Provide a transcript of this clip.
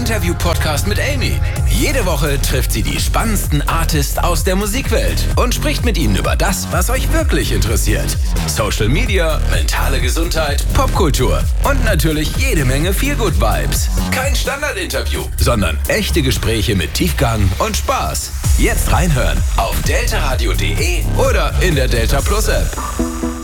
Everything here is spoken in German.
Interview-Podcast mit Amy. Jede Woche trifft sie die spannendsten Artists aus der Musikwelt und spricht mit ihnen über das, was euch wirklich interessiert. Social Media, mentale Gesundheit, Popkultur und natürlich jede Menge Feel-Good-Vibes. Kein Standardinterview, sondern echte Gespräche mit Tiefgang und Spaß. Jetzt reinhören auf deltaradio.de oder in der Delta Plus App.